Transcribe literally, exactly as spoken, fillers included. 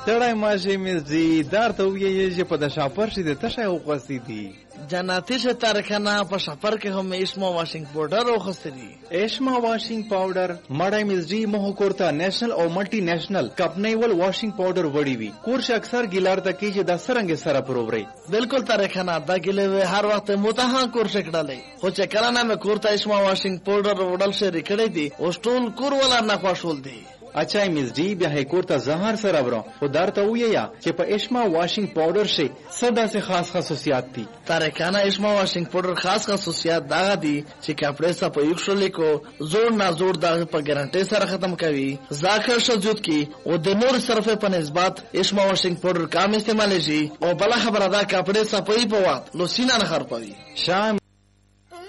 ستړی ماشي مزدي دار ته ویې چې په د شاپر شي د تشه وغوستې دي جناتي شه تارکانه په شاپر کې هم اسما واشنګ پاوډر وغوستې دي. اسما واشنګ پاوډر مړی مزدي مه کورته نېشنل او ملټي نېشنل کمپنۍ ول واشنګ پاوډر وړي وي کورش اکثر ګیلار ته کې چې د سرنګ سره پرووري بالکل تارکانه دا ګلې هر وخت متها کورش کړلې خو چې کله نه مې کورته اسما واشنګ پاوډر وړل شری کړې دي او ټول کور ولا نه خوشول دي. اچھا مزدی بیا کور ته زهر سره برو خو درته ویا چې په اسما واشنګ پاوډر شي صدا سے خاص خصوصیات دي. تارکانه اسما واشنګ پاوډر خاص خصوصیات دا دي چې کپڑے سره په یو شلې کو زور نه زور دا په ګارانټي سره ختم کوي ځاخر شوجود کی او د نور صرفه په نسبت اسما واشنګ پاوډر کم استعمال شي او بل خبره دا کپڑے سره په وخت لو سینه نه خرپوي. شام